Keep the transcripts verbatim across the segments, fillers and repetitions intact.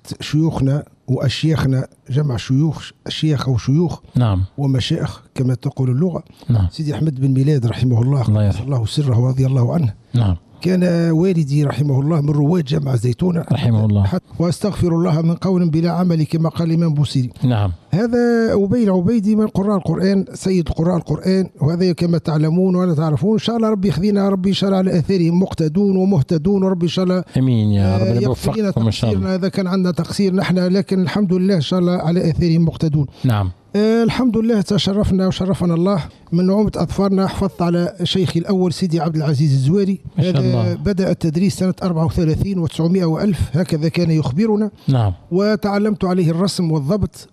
شيوخنا وأشياخنا، جمع شيوخ أشياخ أو شيوخ نعم ومشايخ كما تقول اللغة. نعم. سيدي أحمد بن ميلاد رحمه الله، الله قدس الله سره ورضي الله عنه. نعم. كان والدي رحمه الله من رواد جامع الزيتونة رحمه الله، واستغفر الله من قول بلا عمل كما قال الإمام بوصيري. نعم. هذا أبي العبيدي من قراء القرآن، سيد قراء القرآن، وهذا كما تعلمون ولا تعرفون. إن شاء الله ربي يخذينا، ربي إن شاء الله على آثارهم مقتدون ومهتدون، وربي إن شاء الله امين يا رب يوفقنا. إن شاء الله إذا كان عندنا تقصير نحن، لكن الحمد لله إن شاء الله على آثارهم مقتدون. نعم. آه الحمد لله تشرفنا وشرفنا الله من نعومة أظفارنا. حفظت على شيخي الأول سيدي عبد العزيز الزواري. ما شاء الله. بدأ التدريس سنة أربعة وثلاثين وتسعمائة وألف، هكذا كان يخبرنا. نعم. وتعلمت عليه الرسم والضبط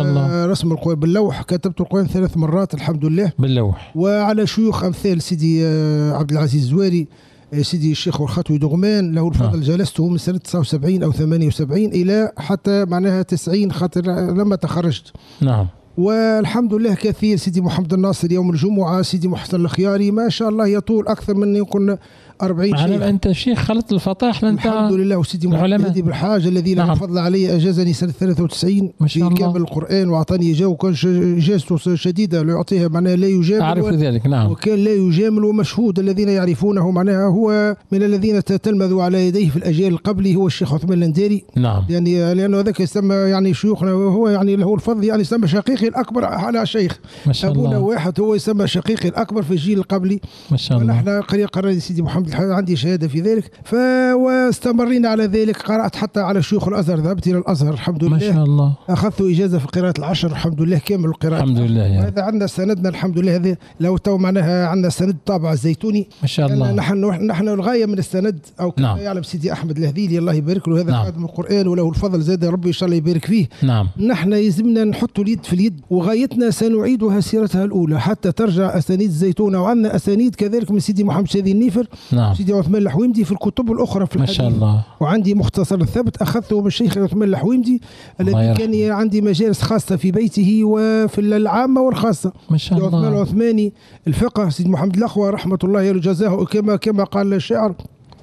ورسم القرآن باللوح. كتبت القرآن ثلاث مرات الحمد لله باللوح. وعلى شيوخ أمثال سيدي عبد العزيز الزواري، سيدي الشيخ والخطوي دغمان له الفضل. آه. جلسته من سنة تسعة وسبعين أو ثمانية وسبعين إلى حتى معناها تسعين، خاطر لما تخرجت. نعم. والحمد لله كثير. سيدي محمد الناصر يوم الجمعة، سيدي محسن الخياري، ما شاء الله يطول أكثر من يكون أربعين شيخ. أنت شيخ خلط الفطاح أنت. الحمد لله. وسيدي محمد هادي بالحاج الذي له الفضل علي أجازني سنة ثلاثة وتسعين في كامل القرآن وأعطاني إجازة، وكان إجازته شديدة لا يعطيها معناها لا يجامل. أعرف ذلك. نعم. وكان لا يجامل ومشهود، الذين يعرفونه معناها هو من الذين تتلمذوا على يديه في الأجيال القبلي، هو الشيخ عثمان النداري. نعم. يعني لأنه ذاك يسمى يعني شيوخنا، وهو يعني له الفضل، يعني يسمى شقيقي الأكبر على شيخ. ما شاء الله. أبونا واحد هو يسمى شقيقي الأكبر في الجيل القبلي. ما شاء الله. ونحن قرية قراني سيدي محمد عندي شهادة في ذلك. ف واستمرينا على ذلك. قرأت حتى على شيوخ الأزهر، ذهبت إلى الأزهر الحمد لله. ما شاء الله. أخذت إجازة في قراءة العشر الحمد لله، كامل القراءة الحمد لله. يعني. هذا عندنا سندنا الحمد لله. هذا لو تو معناها عندنا سند طابع الزيتوني. ما شاء الله. نحن نحن الغاية من السند، أو كما نعم. يعلم سيدي أحمد الهذيلي الله يبارك له، هذا خادم نعم. القرآن وله الفضل زاد ربي إن شاء الله يبارك فيه. نعم. نحن يلزمنا نحط اليد في اليد، وغايتنا سنعيدها سيرتها الأولى حتى ترجع أسانيد الزيتونة. وعندنا أسانيد كذلك من سيدي محمد شاذي النيفر. نعم. سيدي عثمان الحويمدي في الكتب الأخرى في الحديث. ما شاء الله. وعندي مختصر الثبت أخذته من الشيخ عثمان الحويمدي الذي كان عندي مجالس خاصة في بيته وفي العامة والخاصة. ما شاء الله. عثمان العثماني الفقه سيدي محمد الأخوة رحمة الله جزاه، كما كما قال الشاعر: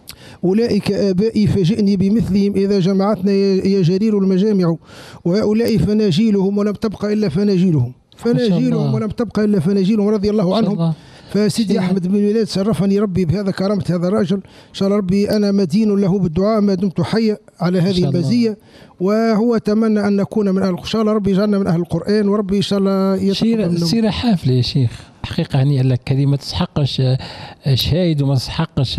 أولئك آبائي فجئني بمثلهم إذا جمعتنا يا جرير المجامع، وهؤلاء فناجيلهم ولم تبقى إلا فناجيلهم فناجيلهم ولم تبقى إلا فناجيلهم رضي الله عنهم. فسيدي أحمد بن ميلاد شرفني ربي بهذا، كرامة هذا الرجل. إن شاء الله ربي أنا مدين له بالدعاء ما دمت حيا على هذه المزية، وهو أتمنى أن نكون من أهل. إن شاء الله ربي يجعلنا من أهل القرآن، وربي إن شاء الله يتقبل. سيرة حافلة يا شيخ حقيقة، هنيئا لك. كذي ما تسحقش شهايد وما تسحقش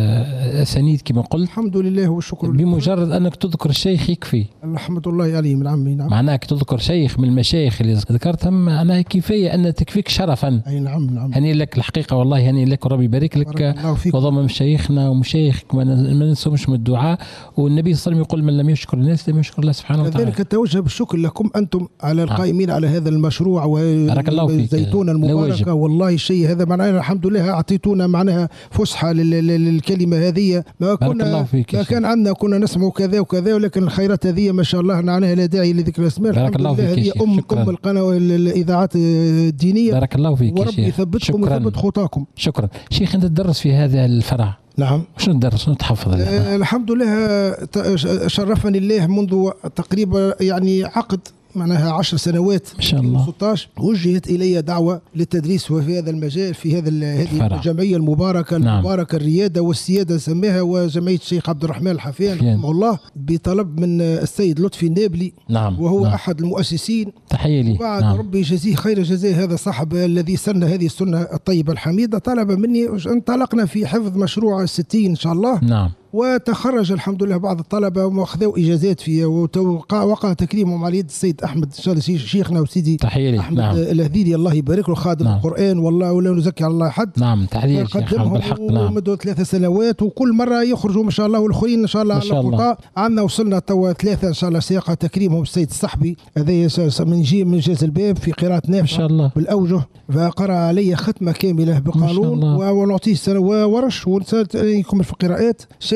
أسانيد كما قلت. الحمد لله والشكر لله. بمجرد أنك تذكر الشيخ يكفي. الحمد لله عليه من عمي. نعم. معناك تذكر شيخ من المشايخ اللي ذكرتهم معناها كفاية أن تكفيك شرفا. أي نعم نعم. هنيئا لك الحقيقة والله، هنيئا لك وربي يبارك لك. وضم مشايخنا ومشايخك ما ننسوش من الدعاء. والنبي صلى الله عليه وسلم يقول: من لم يشكر الناس لم يشكر الله سبحانه وتعالى. كذلك التوجه بالشكر لكم أنتم على القائمين على هذا المشروع والزيتونة المباركة. والله الشيء هذا معناه الحمد لله أعطيتونا معناها فسحة للكلمة هذه. ما كنا ما كان عندنا كنا نسمع كذا وكذا، ولكن الخيرات هذه ما شاء الله معناها لا داعي لذكر الأسماء. الحمد لله هذه أم أم القناة الإذاعات الدينية. بارك الله فيك. وربي يثبتكم ويثبت خطاكم. شكرا شيخ. أنت تدرس في هذا الفرع؟ نعم. شنو تدرس؟ شنو تحفظ؟ أه الحمد لله شرفني الله منذ تقريبا يعني عقد معناها عشر سنوات ما شاء الله. ستة عشر وجهت إلي دعوة للتدريس في هذا المجال، في هذا هذه الجمعية المباركة. نعم. المباركة الريادة والسيادة سماها، وجمعية الشيخ عبد الرحمن الحفيان رحمه الله بطلب من السيد لطفي النابلي. نعم. وهو نعم. أحد المؤسسين. تحية لي. بعد نعم. ربي يجزيه خير جزاء هذا صاحب الذي سن هذه السنة الطيبة الحميدة، طلب مني. انطلقنا في حفظ مشروع الستين إن شاء الله. نعم. وتخرج الحمد لله بعض الطلبة وأخذوا إجازات فيه، ووقع وقع تكريمهم على يد السيد أحمد إن شاء الله شيخنا وسيدي أحمد نعم. الهذيلي الله يبارك له، خادم نعم. القرآن والله ولا نزكي على الله حد. نعم. تحية قدمهم بالحق. نعم. مدة ثلاث سنوات، وكل مرة يخرجوا ما شاء الله، والآخرين إن شاء الله على القطاع. عندنا وصلنا توا ثلاثة إن شاء الله سياقة تكريمهم السيد الصحبي هذا من جي من جاز الباب في قراءة نافع ما شاء الله بالأوجه، فقرأ علي ختمة كاملة بقانون ونعطيه سنة وورش ونكمل في القراءات. الشيخ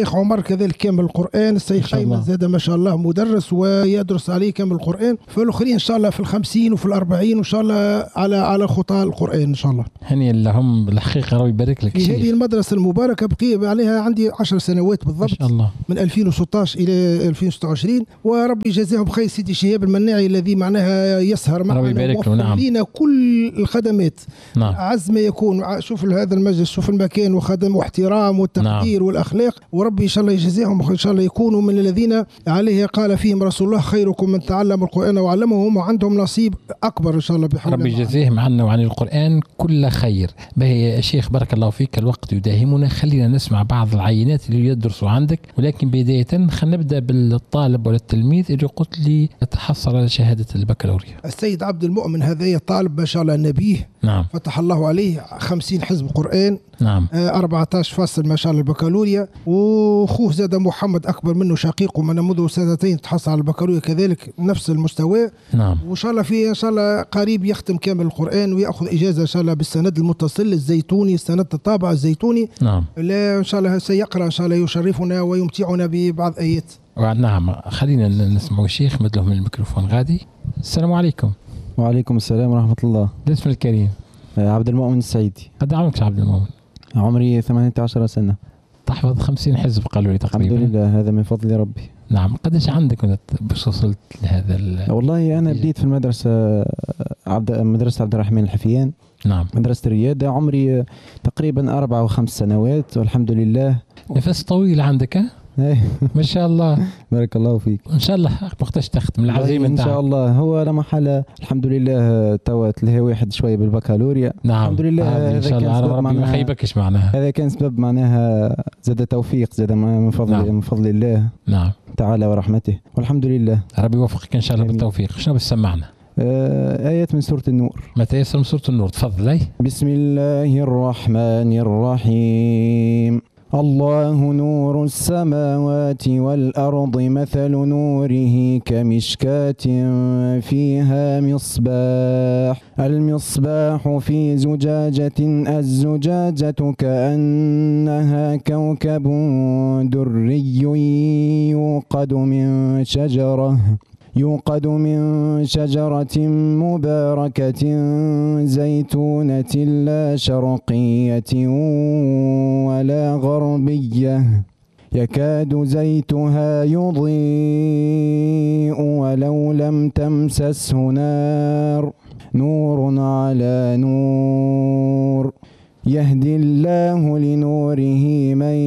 الشيخ عمر كذلك كامل القرآن، الشيخ أيمن زاد ما شاء الله مدرس ويدرس عليه كامل القرآن، فالآخرين إن شاء الله في الخمسين وفي الأربعين وإن شاء الله على على خطى القرآن إن شاء الله. هنيئا لهم بالحقيقة، ربي يبارك لك. في هذه المدرسة المباركة بقي عليها عندي عشر سنوات بالضبط ما شاء الله، من ألفين وستة عشر إلى ألفين وستة وعشرين، وربي يجازيهم بخير سيدي شهاب المناعي الذي معناها يسهر معنا ووفر لنا كل الخدمات. نعم. أعز ما يكون. شوف هذا المجلس، شوف المكان وخدم واحترام والتقدير نعم. والأخلاق، وربي إن شاء الله يجازيهم إن شاء الله يكونوا من الذين عليه قال فيهم رسول الله خيركم من تعلم القرآن وعلمه، هم عندهم نصيب أكبر إن شاء الله بحول الله. ربي يجازيهم عنا وعن القرآن كل خير. باهي يا شيخ بارك الله فيك، الوقت يداهمنا، خلينا نسمع بعض العينات اللي يدرسوا عندك، ولكن بداية خلينا نبدأ بالطالب ولا التلميذ اللي قلت لي يتحصل على شهادة البكالوريا. السيد عبد المؤمن هذا طالب ما شاء الله نبيه نعم. فتح الله عليه خمسين حزب قرآن نعم. أربعة عشر فصل ما شاء الله البكالوريا، واخوه زاد محمد اكبر منه شقيقه من منذ سنتين تحصل على البكالوريا كذلك نفس المستوى. نعم. وان شاء الله في ان شاء الله قريب يختم كامل القرآن وياخذ اجازه ان شاء الله بالسند المتصل الزيتوني، السند الطابع الزيتوني. نعم. لا ان شاء الله سيقرا ان شاء الله يشرفنا ويمتعنا ببعض ايات. نعم. خلينا نسمع الشيخ مد له من الميكروفون غادي. السلام عليكم. وعليكم السلام ورحمة الله. الاسم الكريم؟ عبد المؤمن السعيدي. قد عمرك عبد المؤمن؟ عمري ثمانية عشر سنة. تحفظ خمسين حزب قالوا لي تقريبا. الحمد لله، هذا من فضل ربي. نعم. قديش عندك باش وصلت لهذا؟ والله أنا بديت في المدرسة عبد مدرسة عبد الرحمن الحفيان. نعم. مدرسة الريادة، عمري تقريبا أربع وخمس سنوات والحمد لله. نفس طويل عندك ها؟ ما شاء الله. بارك الله فيك. ان شاء الله وقتاش تختم العزيمه ان شاء الله. هو لا محاله الحمد لله توا تلهي واحد شويه بالبكالوريا. نعم. الحمد لله. آه ان شاء الله ربي ما يخيبكش معناها. هذا كان سبب معناها زاد توفيق، زاد من فضل نعم. من فضل الله نعم تعالى ورحمته، والحمد لله. ربي يوفقك ان شاء الله بالتوفيق. شنو بتسمعنا؟ آه آيات من سورة النور. متى يسر من سورة النور؟ تفضل. أي بسم الله الرحمن الرحيم. الله نور السماوات والأرض، مثل نوره كمشكاة فيها مصباح، المصباح في زجاجة، الزجاجة كأنها كوكب دري يوقد من شجرة يوقد من شجرة مباركة زيتونة لا شرقية ولا غربية، يكاد زيتها يضيء ولو لم تمسسه نار، نور على نور، يهدي الله لنوره من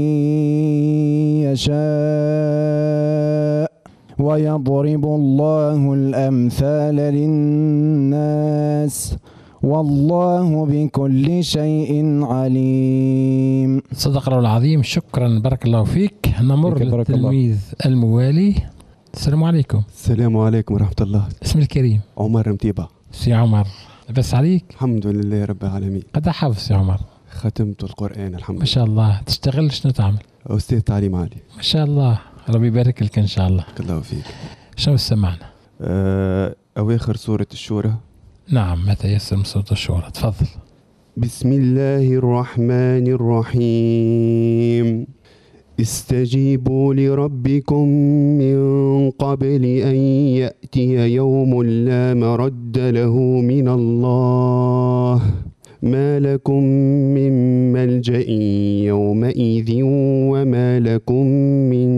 يشاء ويضرب الله الأمثال للناس والله بكل شيء عليم. صدق الله العظيم. شكرا بارك الله فيك. نمر للتلميذ الموالي. السلام عليكم. السلام عليكم ورحمة الله. اسم الكريم؟ عمر متيبة. سي عمر، بس عليك؟ الحمد لله رب العالمين. قد حافظ سي عمر؟ ختمت القرآن الحمد لله. ما شاء الله. تشتغل شنو تعمل؟ أستاذ تعليم عالي. ما شاء الله، ربي يبارك لك إن شاء الله. بارك الله فيك. شنو سمعنا؟ أه أواخر سورة الشورى. نعم. متى يسر من سورة الشورى؟ تفضل. بسم الله الرحمن الرحيم. استجيبوا لربكم من قبل أن يأتي يوم لا مرد له من الله، ما لكم من ملجأ يومئذ وما لكم من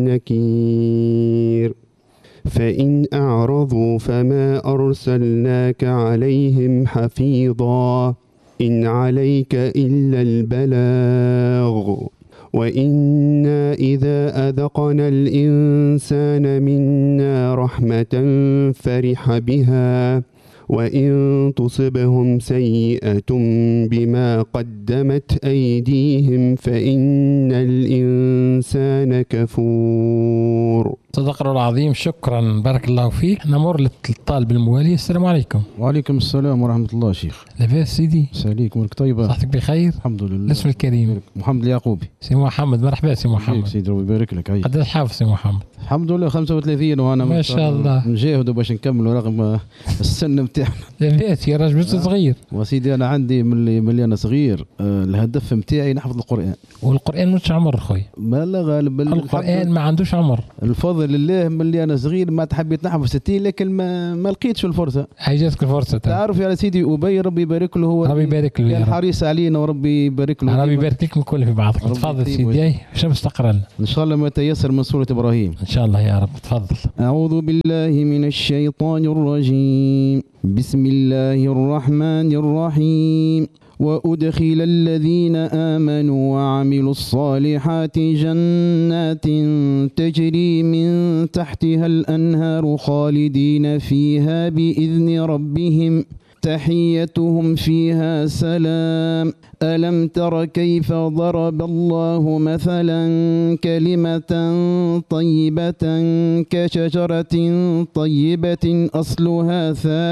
نكير، فإن أعرضوا فما أرسلناك عليهم حفيظا، إن عليك إلا البلاغ، وإنا إذا أذقنا الإنسان منا رحمة فرح بها، وإن تصبهم سيئة بما قدمت أيديهم فإن الإنسان كفور. صدق الله العظيم. شكرا بارك الله فيك. نمر للطالب الموالي. السلام عليكم. وعليكم السلام ورحمة الله شيخ. لاباس سيدي؟ ساليك مالك طيبة؟ صحتك بخير؟ الحمد لله. الاسم الكريم؟ محمد اليعقوبي. سي محمد، مرحبا سي محمد. سيدي ربي يبارك لك. قداش حافظ سي محمد؟ الحمد لله خمسة وثلاثين وانا ما شاء الله نجاهد باش نكملوا رغم السن نتاعنا. لاباس يا راجل بس صغير. وسيدي انا عندي ملي ملي انا صغير آه الهدف نتاعي نحفظ القرآن. والقرآن مش عمر خويا. ما لا غالب القرآن ما عندوش عمر. الفضل لله ملي انا صغير ما حبيت نحفظ ستين لكن ما ما لقيتش الفرصة. حيجاتك الفرصة. تعرف يا سيدي أبي ربي يبارك له، هو ربي يبارك له، كان حريص علينا وربي يبارك له. ربي يبارك لكم الكل في بعضكم. تفضل سيدي. شمس تقرا لنا ان شاء الله ما تيسر من سورة ابراهيم ان شاء الله يا رب. تفضل. اعوذ بالله من الشيطان الرجيم. بسم الله الرحمن الرحيم. وأدخل الذين آمنوا وعملوا الصالحات جنات تجري من تحتها الأنهار خالدين فيها بإذن ربهم تحيتهم فيها سلام. ألم تر كيف ضرب الله مثلا كلمة طيبة كشجرة طيبة أصلها ثابت